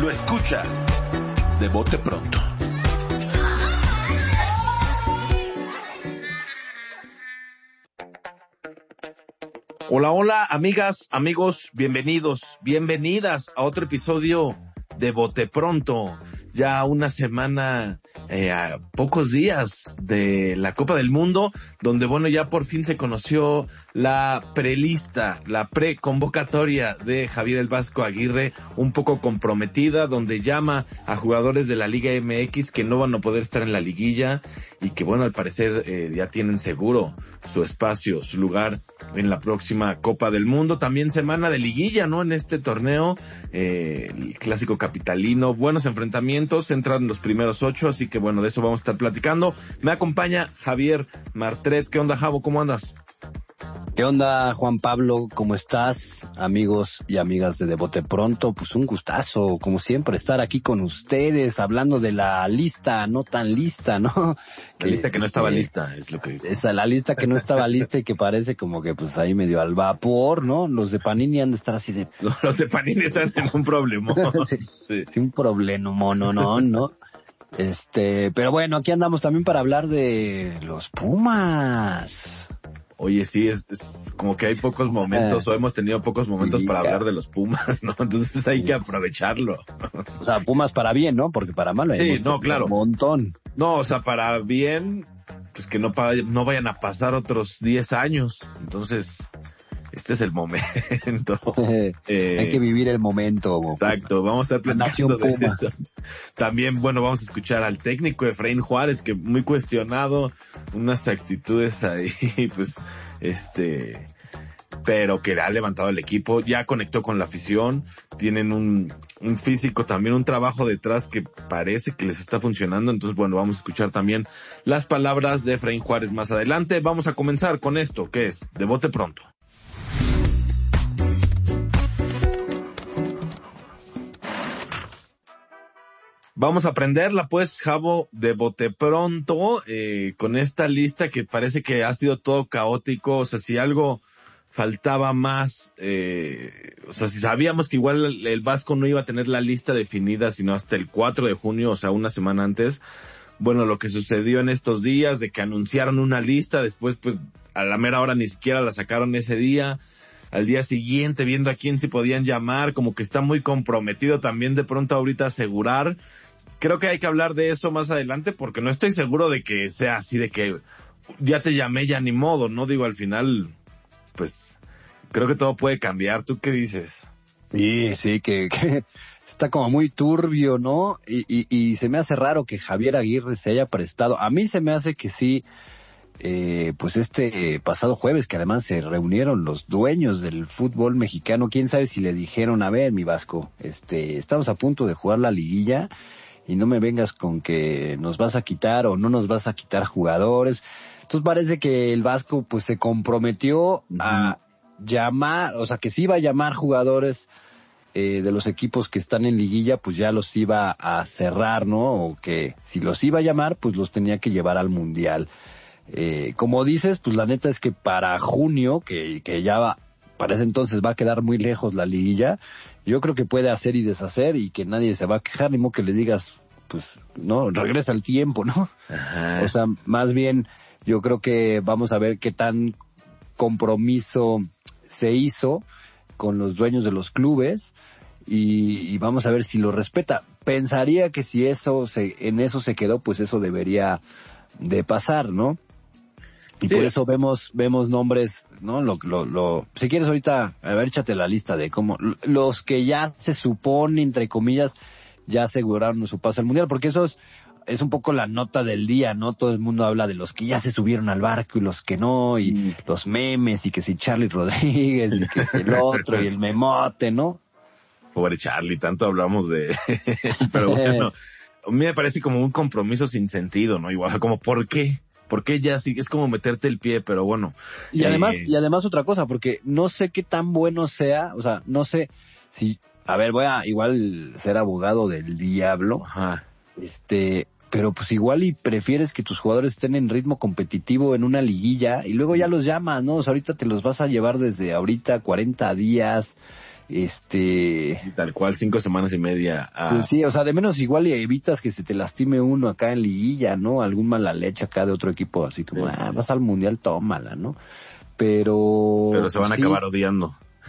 Lo escuchas de bote pronto. Hola, hola, amigas, amigos, bienvenidos, bienvenidas a otro episodio de Bote Pronto. Ya una semana, a pocos días de la Copa del Mundo, donde bueno, ya por fin se conoció la prelista, la preconvocatoria de Javier el Vasco Aguirre, un poco comprometida, donde llama a jugadores de la Liga MX que no van a poder estar en la liguilla y que bueno, al parecer ya tienen seguro su espacio, su lugar en la próxima Copa del Mundo. También semana de liguilla, ¿no? En este torneo, el clásico capitalino, buenos enfrentamientos, entran los primeros 8, así que bueno, de eso vamos a estar platicando. Me acompaña Javier Martret. ¿Qué onda, Javo? ¿Cómo andas? ¿Qué onda, Juan Pablo? ¿Cómo estás? Amigos y amigas de Bote Pronto, pues un gustazo, como siempre, estar aquí con ustedes, hablando de la lista no tan lista, ¿no? La lista que no estaba lista, es lo que dice. Esa, la lista que no estaba lista y que parece como que pues ahí medio al vapor, ¿no? Los de Panini han de estar así de... Los de Panini están en un problema. Sí, un problema, ¿no? Pero bueno, aquí andamos también para hablar de los Pumas. Oye, sí, es como que hay pocos momentos, o hemos tenido pocos momentos para hablar de los Pumas, ¿no? Entonces hay que aprovecharlo. O sea, Pumas para bien, ¿no? Porque para mal hay claro. Un montón. No, o sea, para bien, pues que no vayan a pasar otros 10 años. Entonces, este es el momento. Hay que vivir el momento. Exacto, vamos a estar platicando de Puma. eso. También, bueno, vamos a escuchar al técnico Efraín Juárez, que muy cuestionado, unas actitudes ahí, pues, pero que ha levantado el equipo, ya conectó con la afición, tienen un físico, también un trabajo detrás que parece que les está funcionando. Entonces, bueno, vamos a escuchar también las palabras de Efraín Juárez más adelante. Vamos a comenzar con esto, que es de Bote Pronto. Vamos a aprenderla pues, Javo, de bote pronto, con esta lista que parece que ha sido todo caótico. O sea, si algo faltaba más, o sea, si sabíamos que igual el Vasco no iba a tener la lista definida sino hasta el 4 de junio, o sea, una semana antes. Bueno, lo que sucedió en estos días, de que anunciaron una lista, después pues a la mera hora ni siquiera la sacaron ese día. Al día siguiente, viendo a quién se podían llamar, como que está muy comprometido también de pronto ahorita asegurar. Creo que hay que hablar de eso más adelante, porque no estoy seguro de que sea así, de que ya te llamé, ya ni modo, ¿no? Digo, al final, pues, creo que todo puede cambiar. ¿Tú qué dices? Sí, que está como muy turbio, ¿no? Y se me hace raro que Javier Aguirre se haya prestado. A mí se me hace que sí, pues pasado jueves, que además se reunieron los dueños del fútbol mexicano, quién sabe si le dijeron, a ver, mi Vasco, estamos a punto de jugar la liguilla, y no me vengas con que nos vas a quitar o no nos vas a quitar jugadores. Entonces parece que el Vasco pues se comprometió a llamar, o sea, que sí iba a llamar jugadores de los equipos que están en liguilla, pues ya los iba a cerrar, ¿no? O que si los iba a llamar, pues los tenía que llevar al Mundial. Como dices, pues la neta es que para junio, que ya para ese entonces va a quedar muy lejos la liguilla, yo creo que puede hacer y deshacer y que nadie se va a quejar, ni modo que le digas, pues, no, regresa el tiempo, ¿no? Ajá. O sea, más bien, yo creo que vamos a ver qué tan compromiso se hizo con los dueños de los clubes y vamos a ver si lo respeta. Pensaría que si en eso se quedó, pues eso debería de pasar, ¿no? Y sí, por eso vemos nombres, ¿no? Si quieres ahorita, a ver, échate la lista de cómo, los que ya se supone, entre comillas, ya aseguraron su paso al Mundial, porque eso es un poco la nota del día, ¿no? Todo el mundo habla de los que ya se subieron al barco y los que no, y los memes, y que si Charlie Rodríguez, y que si el otro, y el memote, ¿no? Pobre Charlie, tanto hablamos de... Pero bueno, a mí me parece como un compromiso sin sentido, ¿no? Igual, como, ¿por qué? Porque ya sí, es como meterte el pie, pero bueno. Y además otra cosa, porque no sé qué tan bueno sea, o sea, no sé si, a ver, voy a igual ser abogado del diablo. Ajá. Pero pues igual y prefieres que tus jugadores estén en ritmo competitivo en una liguilla y luego ya los llamas, ¿no? O sea, ahorita te los vas a llevar desde ahorita 40 días, Y tal cual, 5 semanas y media. Pues sí, o sea, de menos igual y evitas que se te lastime uno acá en liguilla, ¿no? Algún mala leche acá de otro equipo, así como, vas al mundial, tómala, ¿no? Pero se van a acabar odiando.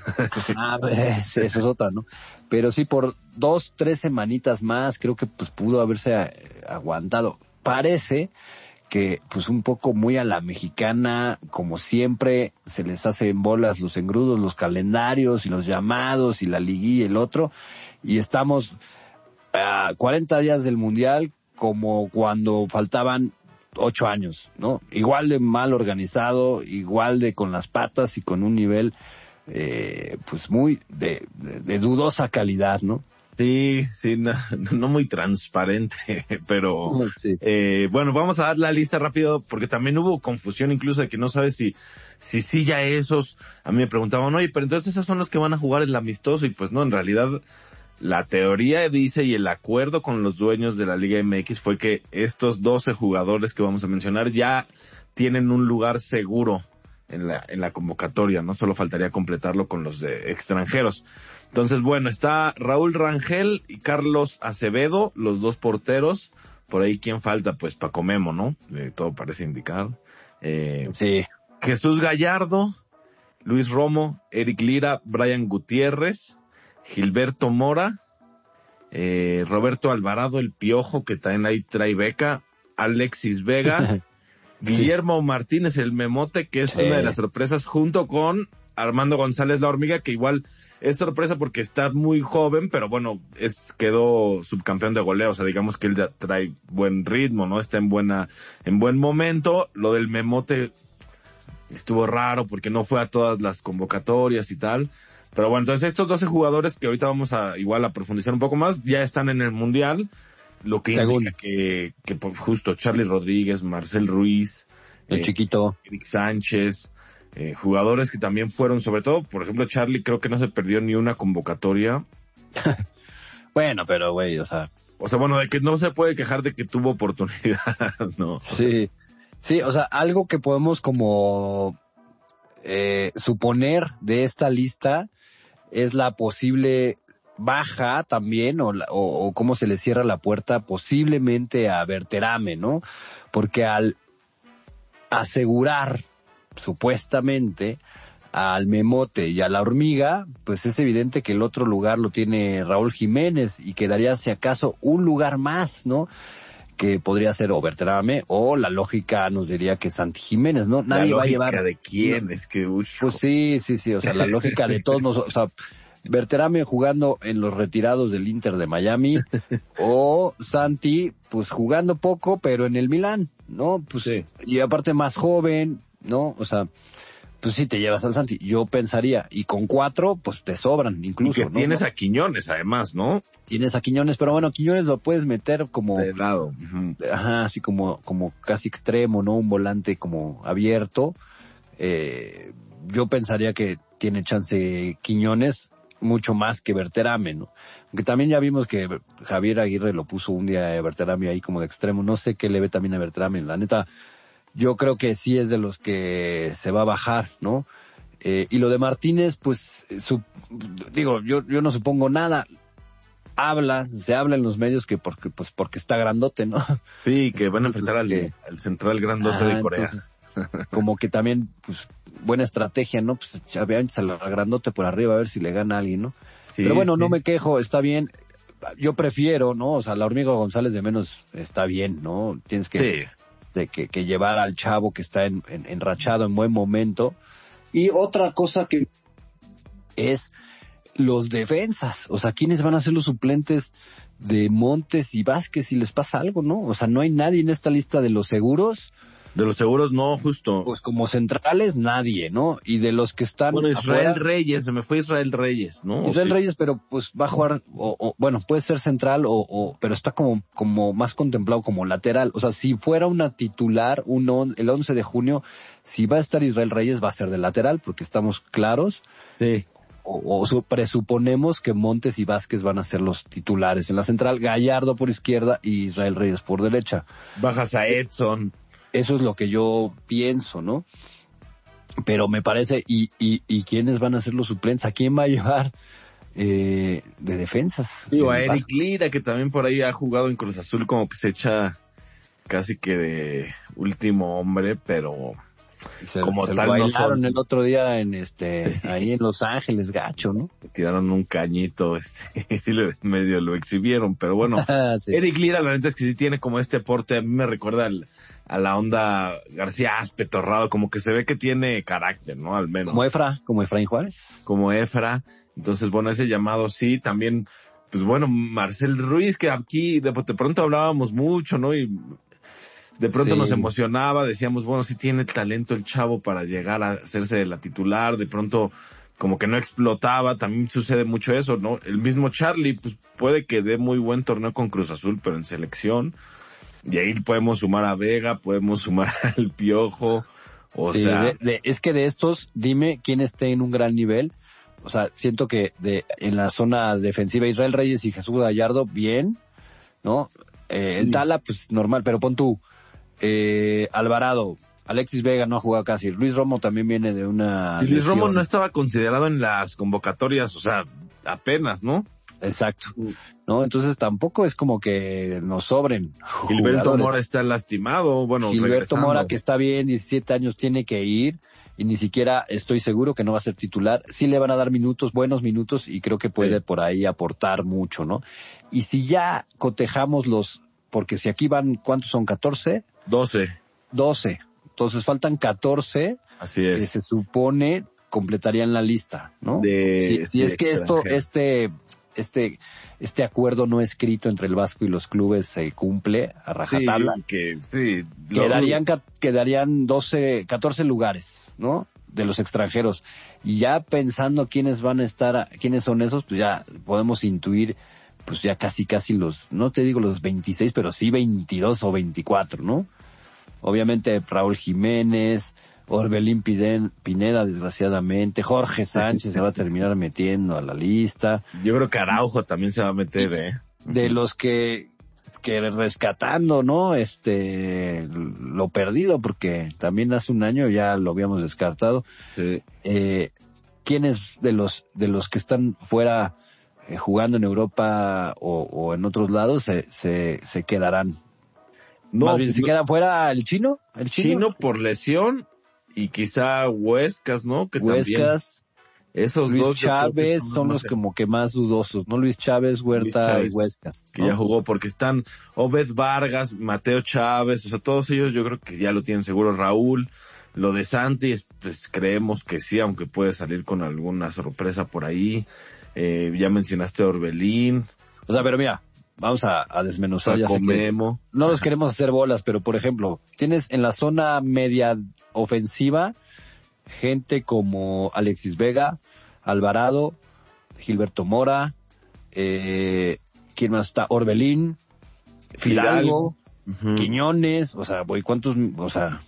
Sí, eso es otra, ¿no? Pero sí, por 2-3 semanitas más, creo que pues pudo haberse aguantado. Parece que pues un poco muy a la mexicana, como siempre, se les hacen bolas los engrudos, los calendarios y los llamados y la liguilla y el otro, y estamos a 40 días del mundial como cuando faltaban 8 años, ¿no? Igual de mal organizado, igual de con las patas y con un nivel pues muy de dudosa calidad, ¿no? Sí, no muy transparente, pero sí. Bueno, vamos a dar la lista rápido porque también hubo confusión incluso de que no sabes si ya esos, a mí me preguntaban, oye, pero entonces esos son los que van a jugar el amistoso, y pues no, en realidad la teoría dice y el acuerdo con los dueños de la Liga MX fue que estos 12 jugadores que vamos a mencionar ya tienen un lugar seguro en la convocatoria, ¿no? Solo faltaría completarlo con los de extranjeros. Entonces, bueno, está Raúl Rangel y Carlos Acevedo, los dos porteros. Por ahí, ¿quién falta? Pues Paco Memo, ¿no? Todo parece indicar. Sí. Jesús Gallardo, Luis Romo, Eric Lira, Brian Gutiérrez, Gilberto Mora, Roberto Alvarado, el Piojo, que también ahí trae beca, Alexis Vega, Guillermo Martínez, el Memote, que es una de las sorpresas, junto con Armando González, la Hormiga, que igual es sorpresa porque está muy joven, pero bueno, quedó subcampeón de goleo, o sea, digamos que él ya trae buen ritmo, ¿no? Está en buen momento. Lo del Memote estuvo raro porque no fue a todas las convocatorias y tal. Pero bueno, entonces estos 12 jugadores que ahorita vamos a profundizar un poco más, ya están en el Mundial, lo que indica que justo Charlie Rodríguez, Marcel Ruiz, el chiquito, Eric Sánchez, jugadores que también fueron, sobre todo, por ejemplo, Charlie creo que no se perdió ni una convocatoria. Bueno, pero güey, o sea, bueno, de que no se puede quejar de que tuvo oportunidad, ¿no? Sí, o sea, algo que podemos como suponer de esta lista es la posible baja también o cómo se le cierra la puerta posiblemente a Berterame, ¿no? Porque al asegurar supuestamente al Memote y a la Hormiga, pues es evidente que el otro lugar lo tiene Raúl Jiménez y quedaría si acaso un lugar más, ¿no? Que podría ser o Berterame o la lógica nos diría que Santi Jiménez, ¿no? Nadie va a llevar. ¿La lógica de quién? Es que, Pues sí, o sea, la lógica de todos nosotros, o sea, Berterame jugando en los retirados del Inter de Miami o Santi, pues jugando poco, pero en el Milán, ¿no? Pues sí. Y aparte más joven, ¿no? O sea, pues sí te llevas al Santi, yo pensaría, y con 4, pues te sobran incluso, y que ¿no? Tienes a Quiñones además, ¿no? Tienes a Quiñones, pero bueno, Quiñones lo puedes meter como de lado. Ajá, así como casi extremo, ¿no? Un volante como abierto. Yo pensaría que tiene chance Quiñones mucho más que Berterame, ¿no? Aunque también ya vimos que Javier Aguirre lo puso un día a Berterame ahí como de extremo. No sé qué le ve también a Berterame. La neta, yo creo que sí es de los que se va a bajar, ¿no? Y lo de Martínez, pues, yo no supongo nada. Se habla en los medios que porque está grandote, ¿no? Sí, que van a enfrentar al central grandote de Corea. Entonces, como que también, pues, buena estrategia, ¿no? Pues al grandote por arriba a ver si le gana a alguien, ¿no? Sí, pero bueno, no me quejo, está bien. Yo prefiero, ¿no? O sea, la Hormiga González de menos está bien, ¿no? Tienes que llevar al chavo que está enrachado en buen momento. Y otra cosa que es los defensas, o sea, ¿quiénes van a ser los suplentes de Montes y Vázquez si les pasa algo, no? O sea, no hay nadie en esta lista de los seguros. De los seguros no, justo. Pues como centrales nadie, ¿no? Y de los que están Israel afuera, Reyes, se me fue Israel Reyes, ¿no? Israel Reyes, pero pues va a jugar, bueno, puede ser central pero está como más contemplado como lateral. O sea, si fuera una titular, el 11 de junio, si va a estar Israel Reyes va a ser de lateral, porque estamos claros. Sí. O presuponemos que Montes y Vázquez van a ser los titulares en la central, Gallardo por izquierda y Israel Reyes por derecha. Bajas a Edson. Eso es lo que yo pienso, ¿no? Pero me parece, ¿y quiénes van a ser los suplentes? ¿A quién va a llevar de defensas. Digo, a Eric Lira, que también por ahí ha jugado en Cruz Azul, como que se echa casi que de último hombre, pero como se tal lo no bailaron son. el otro día ahí en Los Ángeles, gacho, ¿no? Tiraron un cañito, y sí medio lo exhibieron, pero bueno, Sí. Eric Lira la neta es que sí tiene como este porte, a mí me recuerda a la onda García Aspe, Torrado, como que se ve que tiene carácter, ¿no? Al menos. Como Efraín Juárez. Como Efra, entonces bueno, ese llamado sí, también, pues bueno, Marcel Ruiz, que aquí de pronto hablábamos mucho, ¿no? Y de pronto Sí. nos emocionaba, decíamos, bueno, sí tiene talento el chavo para llegar a hacerse la titular, de pronto como que no explotaba, también sucede mucho eso, ¿no? El mismo Charlie, pues puede que dé muy buen torneo con Cruz Azul, pero en selección, y ahí podemos sumar a Vega, podemos sumar al Piojo, o Sí, sea... es que de estos, dime quién esté en un gran nivel. O sea, siento que en la zona defensiva Israel Reyes y Jesús Gallardo, bien, ¿no? El Tala, pues normal, pero pon tú, Alvarado, Alexis Vega no ha jugado casi, Luis Romo también viene de una Y Luis lesión. Romo no estaba considerado en las convocatorias, o sea, apenas, ¿no? Exacto, ¿no? Entonces tampoco es como que nos sobren Gilberto jugadores. Mora está lastimado, bueno, Gilberto regresando. Mora, que está bien, 17 años, tiene que ir, y ni siquiera estoy seguro que no va a ser titular. Sí le van a dar minutos, buenos minutos, y creo que puede por ahí aportar mucho, ¿no? Y si ya cotejamos porque si aquí van, ¿cuántos son? ¿14? 12. 12. Entonces faltan 14 Así que es. se supone completarían la lista, ¿no? Si es que este acuerdo no escrito entre el Vasco y los clubes se cumple a rajatabla, quedarían 14 lugares, ¿no? De los extranjeros. Y ya pensando quiénes son esos, pues ya podemos intuir, pues ya casi no te digo los 26, pero sí 22 o 24, ¿no? Obviamente Raúl Jiménez, Orbelín Pineda, desgraciadamente, Jorge Sánchez se va a terminar metiendo a la lista. Yo creo que Araujo también se va a meter, De los que rescatando, ¿no? Lo perdido, porque también hace un año ya lo habíamos descartado. Sí. ¿Quiénes de los que están fuera jugando en Europa o en otros lados se quedarán? No, Más bien, ¿se queda fuera el chino? ¿El chino por lesión y quizá Huescas, ¿no? Que Huescas, también esos Luis dos Chávez son los como que más dudosos, ¿no? Luis Chávez, Huerta y Huescas, que ¿no? ya jugó, porque están Obed Vargas, Mateo Chávez, o sea, todos ellos yo creo que ya lo tienen seguro. Raúl, lo de Santi, pues creemos que sí, aunque puede salir con alguna sorpresa por ahí. Ya mencionaste a Orbelín. O sea, pero mira, vamos a desmenuzar. Ya sé que no los queremos hacer bolas, pero por ejemplo, tienes en la zona media ofensiva gente como Alexis Vega, Alvarado, Gilberto Mora, ¿quién más está? Orbelín, Fidalgo, Quiñones, o sea, ¿cuántos? O sea,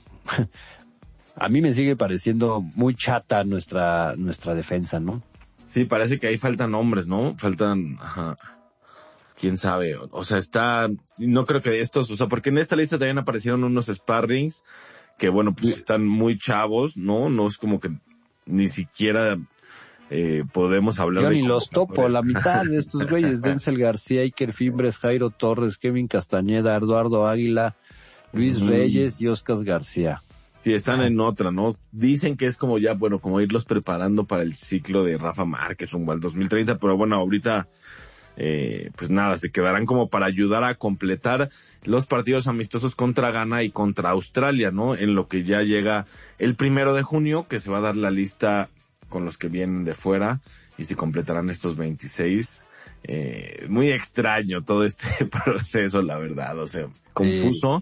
a mí me sigue pareciendo muy chata nuestra defensa, ¿no? Sí, parece que ahí faltan hombres, ¿no? Faltan, quién sabe, o sea, no creo que estos, o sea, porque en esta lista también aparecieron unos sparrings que bueno, pues están muy chavos, ¿no? No es como que ni siquiera podemos hablar yo de... Yo ni los topo, la mitad de estos güeyes, Denzel García, Iker Fimbres, Jairo Torres, Kevin Castañeda, Eduardo Águila, Luis Reyes y Oscar García. Sí, están en otra, ¿no? Dicen que es como ya, bueno, como irlos preparando para el ciclo de Rafa Márquez rumbo al 2030, pero bueno, ahorita, pues nada, se quedarán como para ayudar a completar los partidos amistosos contra Ghana y contra Australia, ¿no? En lo que ya llega el 1 de junio, que se va a dar la lista con los que vienen de fuera y se completarán estos 26. Muy extraño todo este proceso, la verdad, o sea, confuso.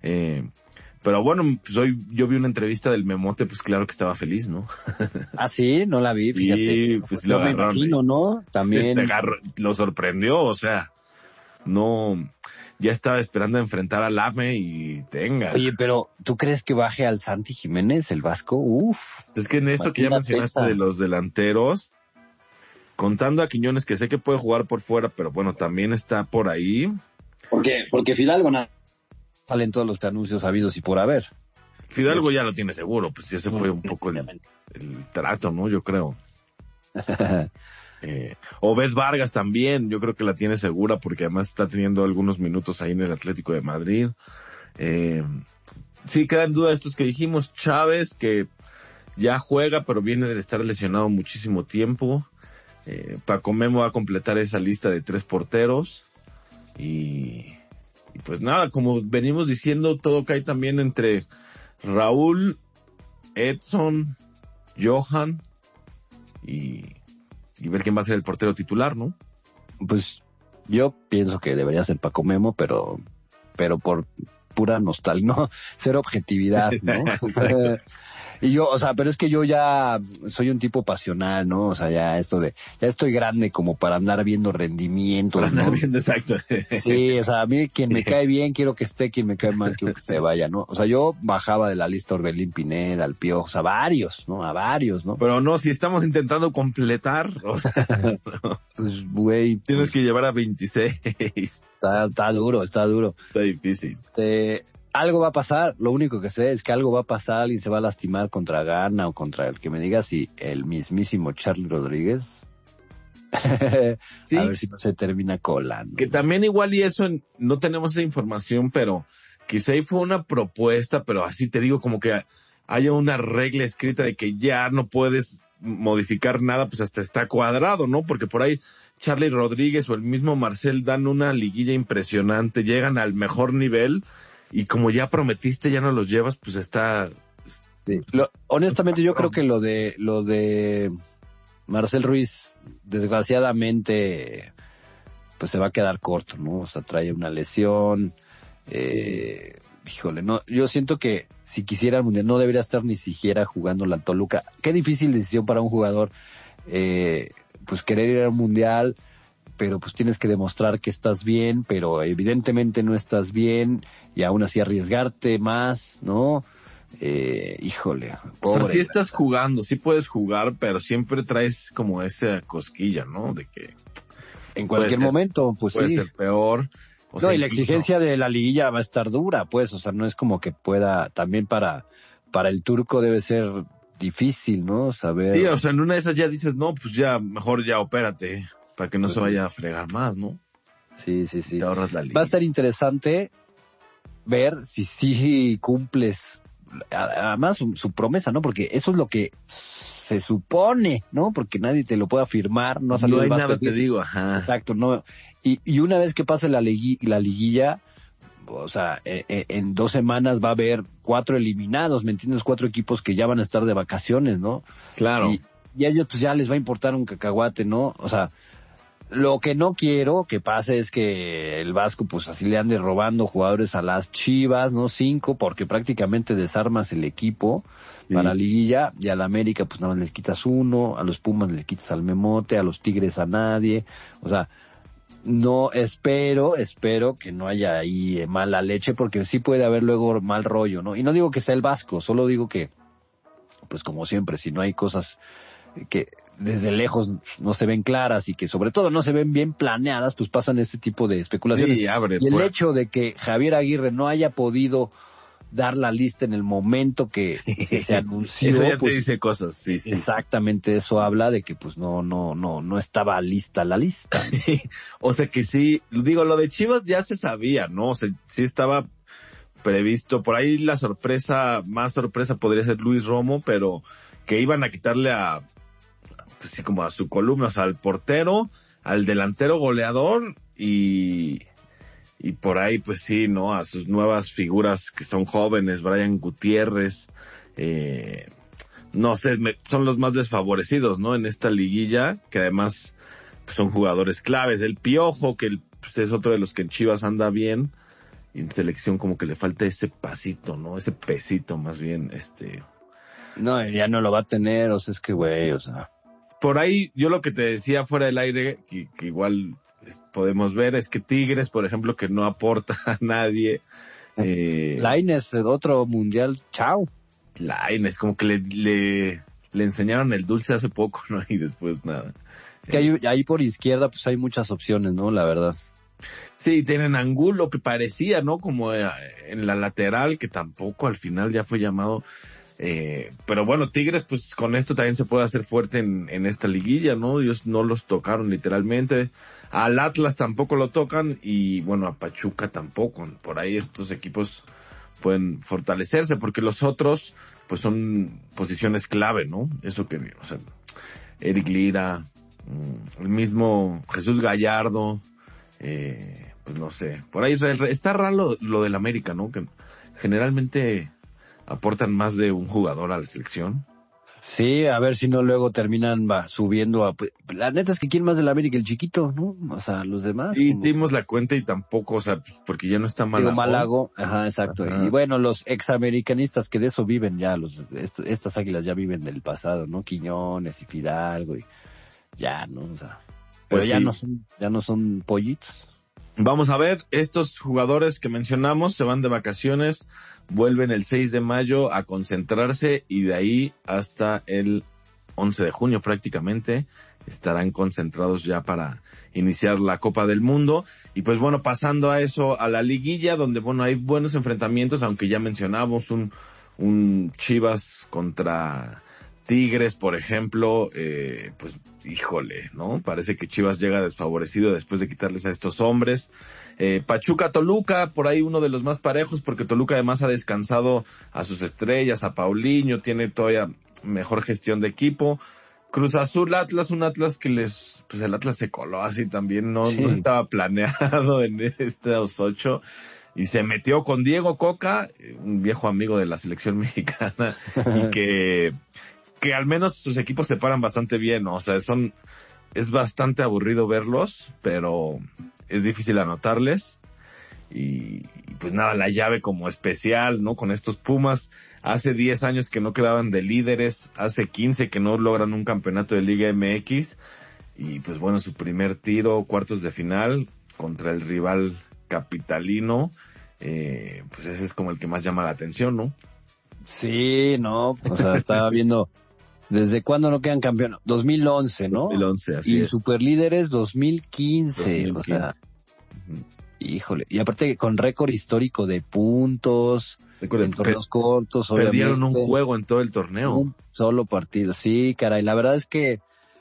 Pero bueno, pues hoy yo vi una entrevista del Memote, pues claro que estaba feliz, ¿no? Ah, sí, no la vi, fíjate. Sí, pues lo me imagino, ¿no? También. Lo sorprendió, o sea, no, ya estaba esperando enfrentar al AME y tenga. Oye, pero ¿tú crees que baje al Santi Jiménez, el Vasco? Uf. Es que en esto que ya mencionaste de los delanteros, contando a Quiñones, que sé que puede jugar por fuera, pero bueno, también está por ahí. Porque Fidalgo salen todos los anuncios habidos y por haber. Fidalgo ya lo tiene seguro, pues ese fue un poco el trato, ¿no? Yo creo. Obed Vargas también, yo creo que la tiene segura porque además está teniendo algunos minutos ahí en el Atlético de Madrid. Sí, queda en duda estos que dijimos. Chávez, que ya juega, pero viene de estar lesionado muchísimo tiempo. Paco Memo va a completar esa lista de 3 porteros. Y pues nada, como venimos diciendo, todo cae también entre Raúl, Edson, Johan y ver quién va a ser el portero titular, ¿no? Pues yo pienso que debería ser Paco Memo, pero por pura nostalgia, no, cero objetividad, ¿no? Y yo, o sea, pero es que yo ya soy un tipo pasional, ¿no? O sea, ya estoy grande como para andar viendo rendimientos, Para andar ¿no? viendo, exacto. Sí, o sea, a mí quien me cae bien quiero que esté, quien me cae mal quiero que se vaya, ¿no? O sea, yo bajaba de la lista Orbelín Pineda, al Piojo, o sea, a varios, ¿no? Pero no, si estamos intentando completar, o sea, pues, güey. Tienes que llevar a 26. Está duro. Está difícil. Algo va a pasar, lo único que sé es que algo va a pasar, alguien se va a lastimar contra Ghana o contra el que me diga si el mismísimo Charlie Rodríguez. Sí, a ver si no se termina colando. Que también igual y eso, no tenemos esa información, pero quizá ahí fue una propuesta, pero así te digo, como que haya una regla escrita de que ya no puedes modificar nada, pues hasta está cuadrado, ¿no? Porque por ahí Charlie Rodríguez o el mismo Marcel dan una liguilla impresionante, llegan al mejor nivel, y como ya prometiste, ya no los llevas, pues está... Sí. Honestamente yo creo que lo de Marcel Ruiz, desgraciadamente, pues se va a quedar corto, ¿no? O sea, trae una lesión, híjole, no, yo siento que si quisiera el Mundial no debería estar ni siquiera jugando la Toluca. Qué difícil decisión para un jugador, pues querer ir al Mundial, pero pues tienes que demostrar que estás bien, pero evidentemente no estás bien, y aún así arriesgarte más, ¿no? Híjole, pobre. O sea, sí estás jugando, sí puedes jugar, pero siempre traes como esa cosquilla, ¿no? De que en cualquier momento, pues puede sí. ser peor. O sea, y la exigencia de la liguilla va a estar dura, pues, o sea, no es como que pueda, también para el turco debe ser difícil, ¿no? Saber. Sí, o sea, en una de esas ya dices, no, pues ya, mejor ya opérate, para que no se vaya a fregar más, ¿no? Sí. Te ahorras la liga. Va a ser interesante ver si sí cumples, además su promesa, ¿no? Porque eso es lo que se supone, ¿no? Porque nadie te lo puede afirmar, no ha salido no hay el nada, básquet. te digo, ajá. Exacto, no. Y una vez que pase la liguilla, o sea, en 2 semanas va a haber 4 eliminados, ¿me entiendes? 4 equipos que ya van a estar de vacaciones, ¿no? Claro. Y a ellos pues ya les va a importar un cacahuate, ¿no? O sea, lo que no quiero que pase es que el Vasco pues así le ande robando jugadores a las Chivas, ¿no? 5, porque prácticamente desarmas el equipo para liguilla, y a la América pues nada más les quitas 1, a los Pumas les quitas al Memote, a los Tigres a nadie, o sea, no, espero que no haya ahí mala leche, porque sí puede haber luego mal rollo, ¿no? Y no digo que sea el Vasco, solo digo que, pues como siempre, si no hay cosas que desde lejos no se ven claras y que sobre todo no se ven bien planeadas, pues pasan este tipo de especulaciones. Sí, y el hecho de que Javier Aguirre no haya podido dar la lista en el momento que se anunció, eso ya pues, te dice cosas, sí. Exactamente, eso habla de que pues no estaba lista la lista. O sea que sí, digo, lo de Chivas ya se sabía, ¿no? O sea, sí estaba previsto. Por ahí la más sorpresa podría ser Luis Romo, pero que iban a quitarle pues sí, como a su columna, o sea, al portero, al delantero goleador y por ahí, pues sí, ¿no? A sus nuevas figuras que son jóvenes, Brian Gutiérrez, no sé, son los más desfavorecidos, ¿no? En esta liguilla, que además pues, son jugadores claves. El Piojo, que pues, es otro de los que en Chivas anda bien, y en selección como que le falta ese pasito, ¿no? Ese pesito más bien, No, ya no lo va a tener, o sea, es que güey, o sea. Por ahí, yo lo que te decía fuera del aire, que igual podemos ver, es que Tigres, por ejemplo, que no aporta a nadie. Lainez, otro mundial, chao. Lainez, como que le enseñaron el dulce hace poco, ¿no? Y después nada. Es que ahí por izquierda, pues hay muchas opciones, ¿no? La verdad. Sí, tienen Angulo, que parecía, ¿no? Como en la lateral, que tampoco al final ya fue llamado. Pero bueno, Tigres, pues con esto también se puede hacer fuerte en esta liguilla, ¿no? Ellos no los tocaron literalmente. Al Atlas tampoco lo tocan y bueno, a Pachuca tampoco. Por ahí estos equipos pueden fortalecerse porque los otros pues son posiciones clave, ¿no? Eso que, o sea, Eric Lira, el mismo Jesús Gallardo, pues no sé. Por ahí está raro lo del América, ¿no? Que generalmente aportan más de un jugador a la selección. Sí, a ver si no luego terminan subiendo a... La neta es que quién más del América, el chiquito, ¿no? O sea, los demás. Sí, Como hicimos la cuenta y tampoco, o sea, pues, porque ya no está digo, Malagón. Malago, ajá, exacto. Ajá. Y bueno, los examericanistas que de eso viven ya, estas águilas ya viven del pasado, ¿no? Quiñones y Fidalgo y ya, ¿no? O sea, pero Pues ya sí. ya no son pollitos. Vamos a ver, estos jugadores que mencionamos se van de vacaciones, vuelven el 6 de mayo a concentrarse y de ahí hasta el 11 de junio prácticamente estarán concentrados ya para iniciar la Copa del Mundo. Y pues bueno, pasando a eso, a la liguilla, donde bueno, hay buenos enfrentamientos, aunque ya mencionamos un Chivas contra Tigres, por ejemplo, pues híjole, ¿no? Parece que Chivas llega desfavorecido después de quitarles a estos hombres. Pachuca-Toluca, por ahí uno de los más parejos, porque Toluca además ha descansado a sus estrellas, a Paulinho, tiene todavía mejor gestión de equipo. Cruz Azul Atlas, un Atlas que pues el Atlas se coló así también, no estaba planeado en estos 8. Y se metió con Diego Coca, un viejo amigo de la selección mexicana, y que al menos sus equipos se paran bastante bien, ¿no? O sea, es bastante aburrido verlos, pero es difícil anotarles. Y pues nada, la llave como especial, ¿no? Con estos Pumas, hace 10 años que no quedaban de líderes, hace 15 que no logran un campeonato de Liga MX, y pues bueno, su primer tiro, cuartos de final, contra el rival capitalino, pues ese es como el que más llama la atención, ¿no? Sí, no, o sea, estaba viendo desde cuándo no quedan campeones, 2011, ¿no? 2011, así y es. superlíderes 2015, 2015. o sea, híjole, y aparte con récord histórico de puntos, en torneos cortos, obviamente. Perdieron un juego en todo el torneo. Un solo partido, sí, caray, la verdad es que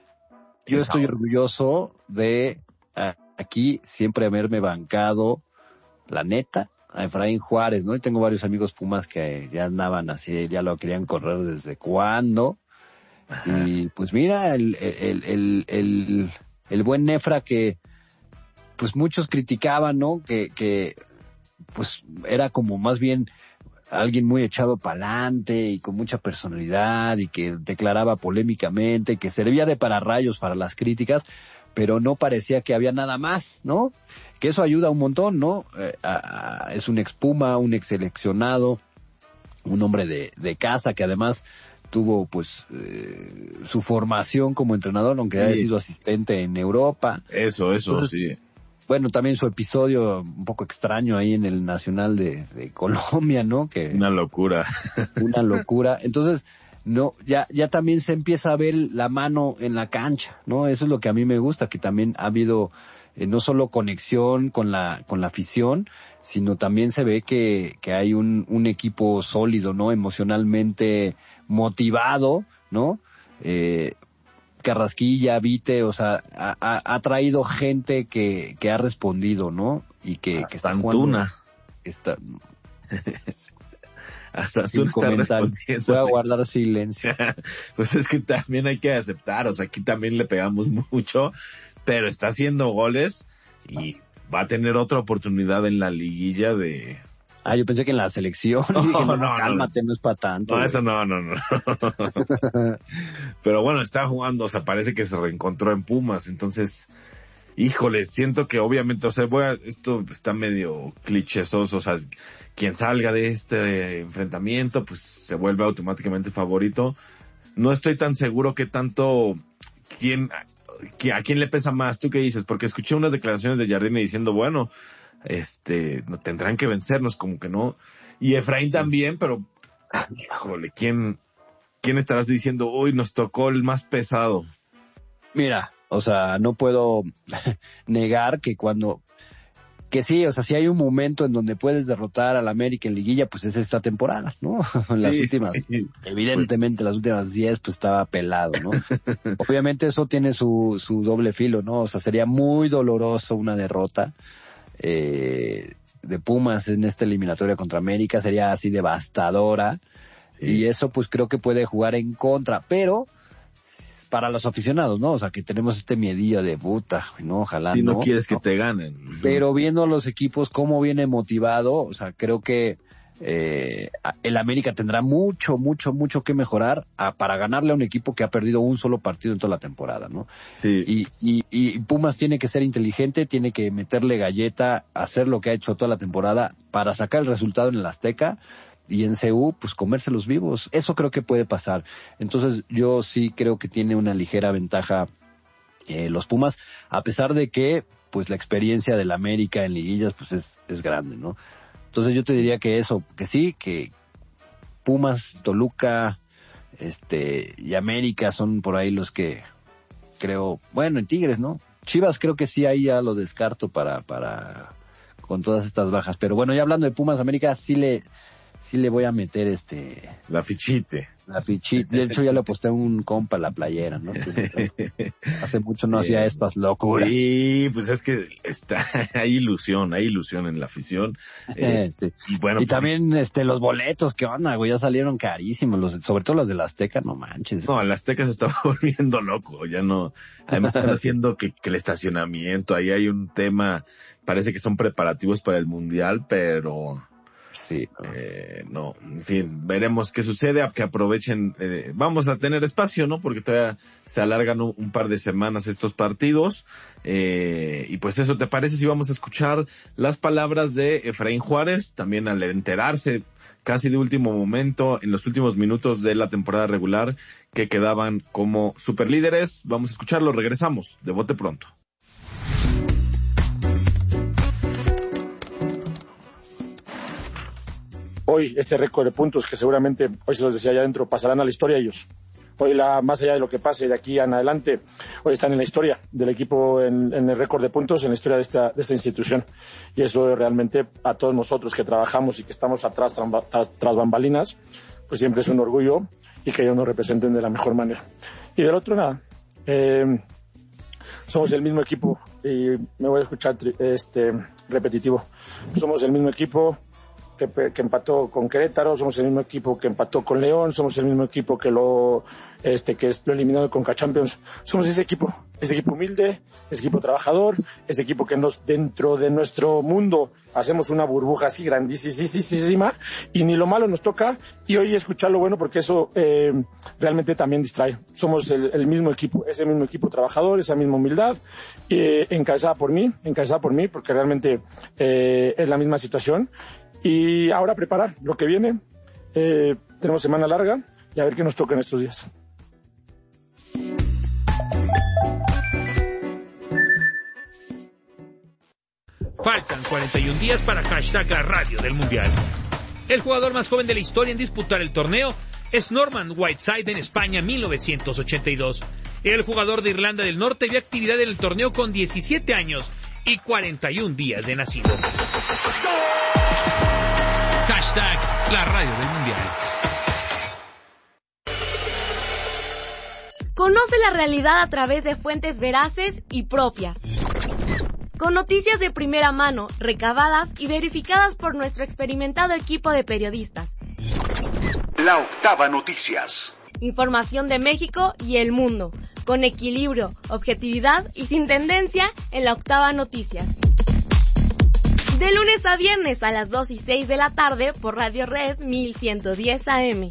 yo estoy orgulloso de aquí siempre haberme bancado, la neta, a Efraín Juárez, ¿no? Y tengo varios amigos Pumas que ya andaban así, ya lo querían correr desde cuándo. Ajá. Y pues mira, el buen Nefra que pues muchos criticaban, ¿no? Que pues era como más bien alguien muy echado pa'lante y con mucha personalidad y que declaraba polémicamente, que servía de pararrayos para las críticas, pero no parecía que había nada más, ¿no? Que eso ayuda un montón, ¿no? Es un ex Puma, un ex seleccionado, un hombre de casa que además tuvo pues su formación como entrenador, aunque haya sido asistente en Europa. Eso, entonces, sí. Bueno, también su episodio un poco extraño ahí en el Nacional de Colombia, ¿no? Que una locura. Una locura. Entonces, no, ya también se empieza a ver la mano en la cancha, ¿no? Eso es lo que a mí me gusta, que también ha habido no solo conexión con la afición, sino también se ve que hay un equipo sólido, ¿no? Emocionalmente motivado, ¿no? Carrasquilla, Vite, o sea, ha traído gente que ha respondido, ¿no? Y que está jugando. Hasta tú estás respondiendo. Voy a guardar silencio. Pues es que también hay que aceptar, o sea, aquí también le pegamos mucho, pero está haciendo goles y va a tener otra oportunidad en la liguilla de... yo pensé que en la selección. No, dije, no, cálmate, no es para tanto. No, eso no. Pero bueno, está jugando, o sea, parece que se reencontró en Pumas, entonces, híjole, siento que obviamente, o sea, esto está medio clichésoso, o sea, quien salga de este enfrentamiento, pues se vuelve automáticamente favorito. No estoy tan seguro que tanto, a quién le pesa más, ¿tú qué dices? Porque escuché unas declaraciones de Jardine diciendo, bueno, no tendrán que vencernos, como que no. Y Efraín también, pero, híjole, ¿quién estarás diciendo, uy, nos tocó el más pesado? Mira, o sea, no puedo negar que que sí, o sea, si hay un momento en donde puedes derrotar al América en liguilla, pues es esta temporada, ¿no? Las últimas, evidentemente las últimas 10 pues estaba pelado, ¿no? Obviamente eso tiene su doble filo, ¿no? O sea, sería muy doloroso una derrota de Pumas en esta eliminatoria contra América, sería así devastadora, y eso pues creo que puede jugar en contra, pero para los aficionados, ¿no? O sea, que tenemos este miedillo de puta, ¿no? Ojalá si no quieres que te ganen. Pero viendo a los equipos cómo viene motivado, o sea, creo que el América tendrá mucho que mejorar para ganarle a un equipo que ha perdido un solo partido en toda la temporada, ¿no? Sí. Y Pumas tiene que ser inteligente, tiene que meterle galleta, hacer lo que ha hecho toda la temporada para sacar el resultado en el Azteca, y en CU, pues comérselos vivos. Eso creo que puede pasar. Entonces yo sí creo que tiene una ligera ventaja los Pumas, a pesar de que pues la experiencia del América en liguillas pues es grande, ¿no? Entonces yo te diría que eso, que sí, que Pumas, Toluca, y América son por ahí los que creo, bueno, en Tigres, ¿no? Chivas creo que sí, ahí ya lo descarto para con todas estas bajas. Pero bueno, ya hablando de Pumas, América sí le voy a meter la fichite. De hecho ya le aposté a un compa la playera, ¿no? Entonces, hace mucho no hacía estas locuras. Sí, pues es que hay ilusión en la afición. Sí. Y bueno, y pues, también los boletos, ¿qué onda, güey? Ya salieron carísimos, sobre todo los de la Azteca, no manches. No, el Azteca se está volviendo loco, ya no. Además están haciendo que el estacionamiento, ahí hay un tema, parece que son preparativos para el Mundial, pero sí. No, en fin, veremos qué sucede, que aprovechen, vamos a tener espacio, ¿no? Porque todavía se alargan un par de semanas estos partidos, y pues eso, ¿te parece si vamos a escuchar las palabras de Efraín Juárez, también al enterarse casi de último momento, en los últimos minutos de la temporada regular, que quedaban como superlíderes? Vamos a escucharlo, regresamos, de bote pronto. Hoy ese récord de puntos que seguramente, hoy se los decía allá adentro, pasarán a la historia ellos. Hoy más allá de lo que pase de aquí en adelante, hoy están en la historia del equipo, en el récord de puntos, en la historia de esta institución. Y eso realmente a todos nosotros que trabajamos y que estamos atrás, tras bambalinas, pues siempre es un orgullo, y que ellos nos representen de la mejor manera. Y del otro nada, somos el mismo equipo, y me voy a escuchar repetitivo. Somos el mismo equipo que empató con Querétaro, somos el mismo equipo que empató con León, somos el mismo equipo que lo eliminó de Conca Champions. Somos ese equipo humilde, ese equipo trabajador, ese equipo que dentro de nuestro mundo hacemos una burbuja así grandísima, y ni lo malo nos toca, y hoy escuchar lo bueno, porque eso realmente también distrae. Somos el mismo equipo, ese mismo equipo trabajador, esa misma humildad, encabezada por mí, porque realmente es la misma situación. Y ahora preparar lo que viene. Tenemos semana larga y a ver qué nos toca en estos días. Faltan 41 días para hashtag la radio del Mundial. El jugador más joven de la historia en disputar el torneo es Norman Whiteside en España 1982. El jugador de Irlanda del Norte vio actividad en el torneo con 17 años y 41 días de nacido. Hashtag la radio del Mundial. Conoce la realidad a través de fuentes veraces y propias. Con noticias de primera mano, recabadas y verificadas por nuestro experimentado equipo de periodistas. La Octava Noticias. Información de México y el mundo, con equilibrio, objetividad y sin tendencia en La Octava Noticias. De lunes a viernes a las 2 y 6 de la tarde por Radio Red 1110 AM.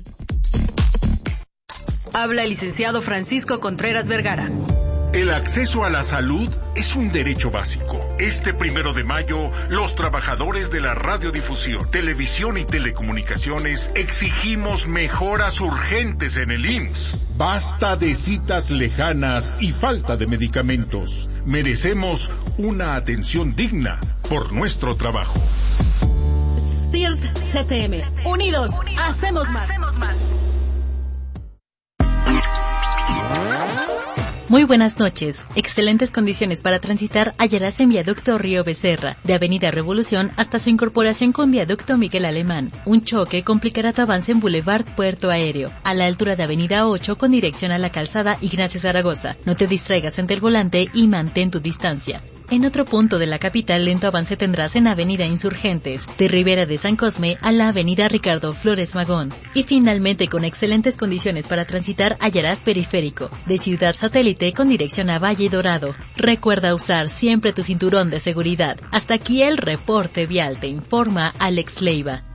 Habla el licenciado Francisco Contreras Vergara. El acceso a la salud es un derecho básico. Este 1 de mayo, los trabajadores de la radiodifusión, televisión y telecomunicaciones exigimos mejoras urgentes en el IMSS. Basta de citas lejanas y falta de medicamentos. Merecemos una atención digna por nuestro trabajo. CIRT CTM. Unidos, hacemos más. Muy buenas noches. Excelentes condiciones para transitar hallarás en Viaducto Río Becerra, de Avenida Revolución hasta su incorporación con Viaducto Miguel Alemán. Un choque complicará tu avance en Boulevard Puerto Aéreo, a la altura de Avenida 8 con dirección a la calzada Ignacio Zaragoza. No te distraigas ante el volante y mantén tu distancia. En otro punto de la capital, lento avance tendrás en Avenida Insurgentes, de Ribera de San Cosme a la Avenida Ricardo Flores Magón. Y finalmente, con excelentes condiciones para transitar, hallarás Periférico, de Ciudad Satélite con dirección a Valle Dorado. Recuerda usar siempre tu cinturón de seguridad. Hasta aquí el reporte vial, te informa Alex Leiva.